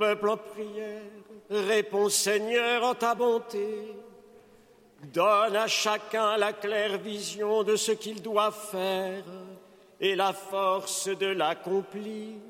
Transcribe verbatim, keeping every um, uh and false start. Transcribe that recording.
Peuple en prière, réponds Seigneur en ta bonté. Donne à chacun la claire vision de ce qu'il doit faire et la force de l'accomplir.